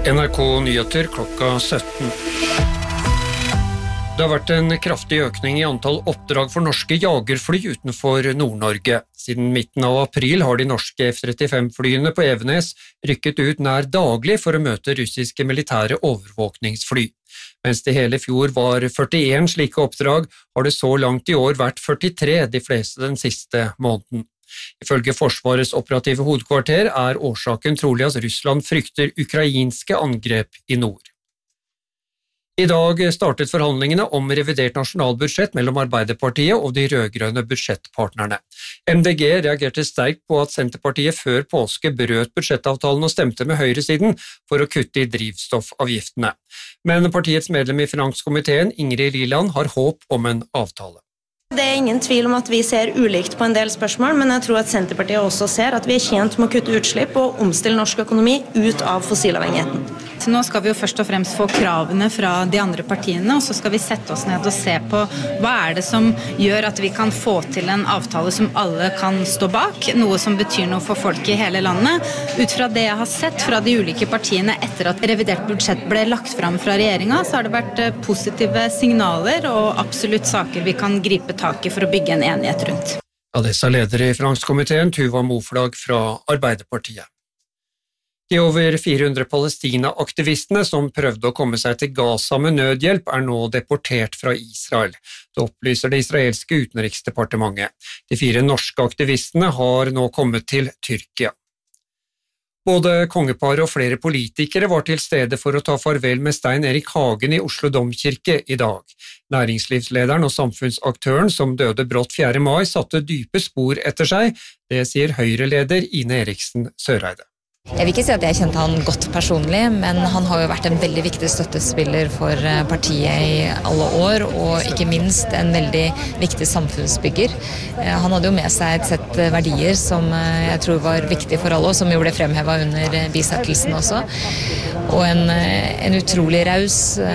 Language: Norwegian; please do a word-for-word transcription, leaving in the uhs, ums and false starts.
N R K Nyheter klokka sytten. Det har vært en kraftig økning i antall oppdrag for norske jagerfly utenfor Nord-Norge. Siden midten av april har de norske F trettifem-flyene på Evenes rykket ut nær daglig for å møte russiske militære overvåkningsfly. Mens det hele fjor var førtien slike oppdrag, har det så langt i år vært førtitre, de fleste den siste måneden. Ifølge Forsvarets operative hovedkvarter er årsaken trolig at Russland frykter ukrainske angrep i nord. I dag startet forhandlingene om revidert nasjonalbudsjett mellom Arbeiderpartiet og de rødgrønne budsjettpartnerne. M D G reagerte sterkt på at Senterpartiet før påske brøt budsjettavtalen og stemte med høyresiden for å kutte i drivstoffavgiftene. Men partiets medlem i finanskomiteen, Ingrid Liland, har håp om en avtale. Det er ingen tvil om at vi ser ulikt på en del spørsmål, men jeg tror at Senterpartiet også ser at vi er tjent med å kutte utslipp og omstille norsk økonomi ut av fossilavhengigheten. Så nå skal vi jo først og fremst få kravene fra de andre partiene, og så skal vi sette oss ned og se på hva er det som gjør at vi kan få til en avtale som alle kan stå bak, noe som betyr noe for folk i hele landet. Ut fra det jeg har sett fra de ulike partiene etter at revidert budsjett ble lagt fram fra regjeringen, så har det vært positive signaler og absolutt saker vi kan gripe tak i for å bygge en enighet rundt. Ja, det sa leder i finanskomiteen, Tuva Moflag fra Arbeiderpartiet. De over fire hundre Palestina-aktivistene som prøvde å komme seg til Gaza med nødhjelp er nå deportert fra Israel. Det opplyser det israelske utenriksdepartementet. De fire norske aktivistene har nå kommet til Tyrkia. Både kongeparet og flere politikere var til stede for å ta farvel med Stein Erik Hagen i Oslo Domkirke i dag. Næringslivslederen og samfunnsaktøren som døde brått fjerde mai satte dype spor etter seg, det sier Høyre-leder Ine Eriksen Søreide. Jeg vil ikke si at jeg kjente han godt personlig, men han har jo vært en veldig viktig støttespiller for partiet i alle år, og ikke minst en veldig viktig samfunnsbygger. Han hadde jo med seg et sett verdier som jeg tror var viktig for alle, og som jo ble fremhevet under bisettelsen også. Og en, en utrolig raus